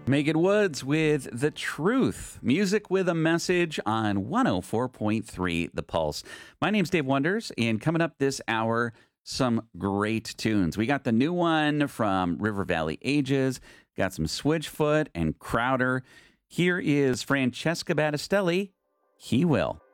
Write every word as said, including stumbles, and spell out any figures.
Megan Woods with The Truth, music with a message on one oh four point three The Pulse. My name's Dave Wonders, and coming up this hour, some great tunes. We got the new one from River Valley Ages, got some Switchfoot and Crowder. Here is Francesca Battistelli, He Will.